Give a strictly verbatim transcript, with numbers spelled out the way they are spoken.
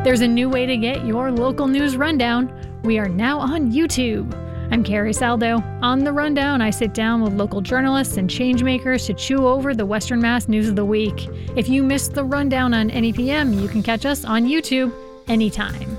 There's a new way to get your local news rundown. We are now on YouTube. I'm Carrie Saldo. On The Rundown, I sit down with local journalists and changemakers to chew over the Western Mass news of the week. If you missed The Rundown on N E P M, you can catch us on YouTube anytime.